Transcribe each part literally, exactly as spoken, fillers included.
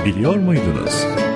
Biliyor muydunuz?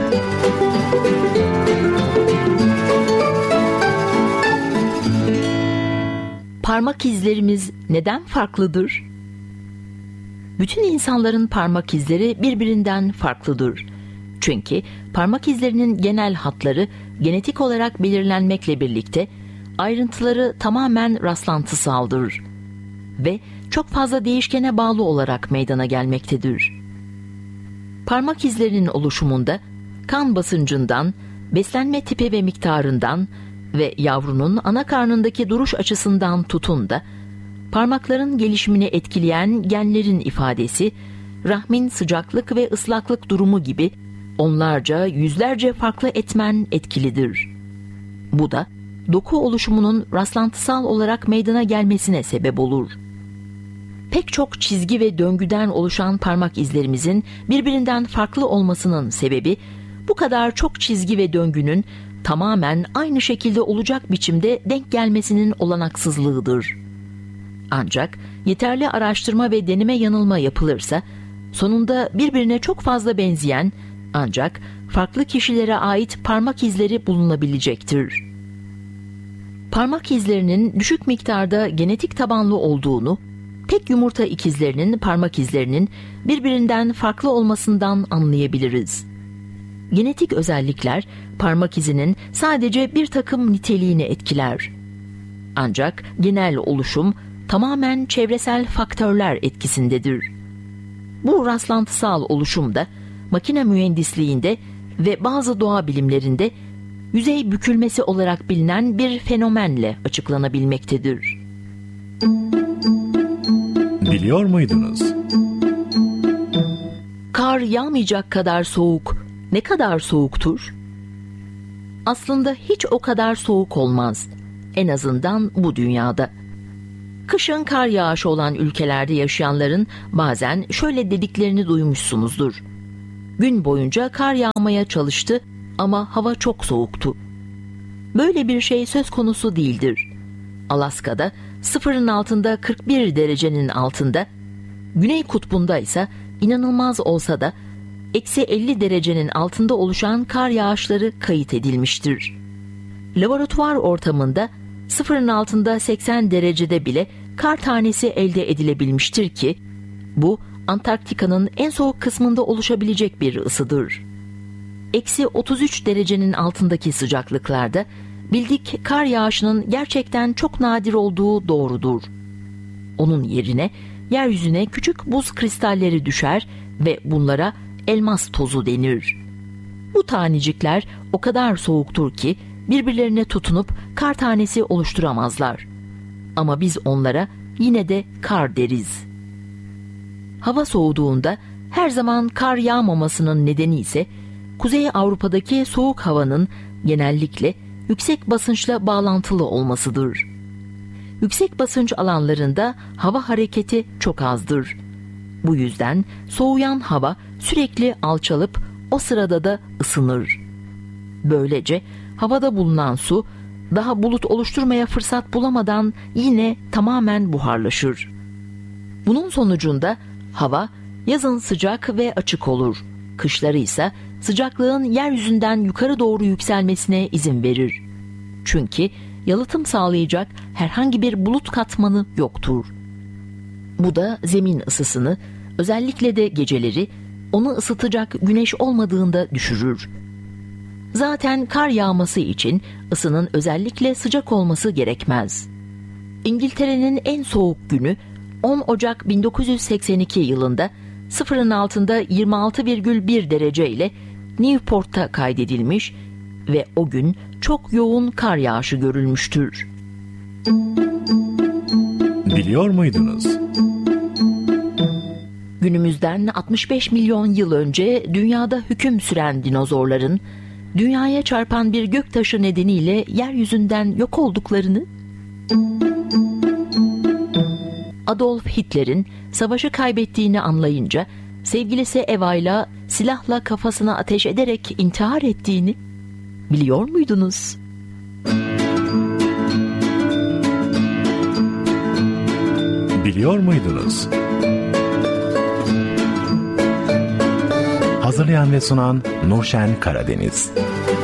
Parmak izlerimiz neden farklıdır? Bütün insanların parmak izleri birbirinden farklıdır. Çünkü parmak izlerinin genel hatları genetik olarak belirlenmekle birlikte ayrıntıları tamamen rastlantısaldır ve çok fazla değişkene bağlı olarak meydana gelmektedir. Parmak izlerinin oluşumunda kan basıncından, beslenme tipi ve miktarından ve yavrunun ana karnındaki duruş açısından tutun da parmakların gelişimini etkileyen genlerin ifadesi, rahmin sıcaklık ve ıslaklık durumu gibi onlarca, yüzlerce farklı etmen etkilidir. Bu da doku oluşumunun rastlantısal olarak meydana gelmesine sebep olur. Pek çok çizgi ve döngüden oluşan parmak izlerimizin birbirinden farklı olmasının sebebi, bu kadar çok çizgi ve döngünün tamamen aynı şekilde olacak biçimde denk gelmesinin olanaksızlığıdır. Ancak yeterli araştırma ve deneme yanılma yapılırsa, sonunda birbirine çok fazla benzeyen ancak farklı kişilere ait parmak izleri bulunabilecektir. Parmak izlerinin düşük miktarda genetik tabanlı olduğunu, tek yumurta ikizlerinin parmak izlerinin birbirinden farklı olmasından anlayabiliriz. Genetik özellikler parmak izinin sadece bir takım niteliğini etkiler. Ancak genel oluşum tamamen çevresel faktörler etkisindedir. Bu rastlantısal oluşum da makine mühendisliğinde ve bazı doğa bilimlerinde yüzey bükülmesi olarak bilinen bir fenomenle açıklanabilmektedir. Biliyor muydunuz? Kar yağmayacak kadar soğuk ne kadar soğuktur? Aslında hiç o kadar soğuk olmaz. En azından bu dünyada. Kışın kar yağışı olan ülkelerde yaşayanların bazen şöyle dediklerini duymuşsunuzdur. Gün boyunca kar yağmaya çalıştı ama hava çok soğuktu. Böyle bir şey söz konusu değildir. Alaska'da sıfırın altında kırk bir derecenin altında, Güney Kutbu'nda ise inanılmaz olsa da eksi elli derecenin altında oluşan kar yağışları kayıt edilmiştir. Laboratuvar ortamında sıfırın altında seksen derecede bile kar tanesi elde edilebilmiştir ki, bu Antarktika'nın en soğuk kısmında oluşabilecek bir ısıdır. Eksi otuz üç derecenin altındaki sıcaklıklarda bildik kar yağışının gerçekten çok nadir olduğu doğrudur. Onun yerine yeryüzüne küçük buz kristalleri düşer ve bunlara elmas tozu denir. Bu tanecikler o kadar soğuktur ki birbirlerine tutunup kar tanesi oluşturamazlar. Ama biz onlara yine de kar deriz. Hava soğuduğunda her zaman kar yağmamasının nedeni ise Kuzey Avrupa'daki soğuk havanın genellikle yüksek basınçla bağlantılı olmasıdır. Yüksek basınç alanlarında hava hareketi çok azdır. Bu yüzden soğuyan hava sürekli alçalıp o sırada da ısınır. Böylece havada bulunan su daha bulut oluşturmaya fırsat bulamadan yine tamamen buharlaşır. Bunun sonucunda hava yazın sıcak ve açık olur. Kışları ise sıcaklığın yeryüzünden yukarı doğru yükselmesine izin verir. Çünkü yalıtım sağlayacak herhangi bir bulut katmanı yoktur. Bu da zemin ısısını, özellikle de geceleri, onu ısıtacak güneş olmadığında düşürür. Zaten kar yağması için ısının özellikle sıcak olması gerekmez. İngiltere'nin en soğuk günü on Ocak bin dokuz yüz seksen iki yılında sıfırın altında yirmi altı virgül bir derece ile Newport'ta kaydedilmiş ve o gün çok yoğun kar yağışı görülmüştür. Biliyor muydunuz? Günümüzden altmış beş milyon yıl önce dünyada hüküm süren dinozorların dünyaya çarpan bir göktaşı nedeniyle yeryüzünden yok olduklarını, Adolf Hitler'in savaşı kaybettiğini anlayınca sevgilisi Eva'yla silahla kafasına ateş ederek intihar ettiğini biliyor muydunuz? Biliyor muydunuz? Hazırlayan ve sunan Nurşen Karadeniz.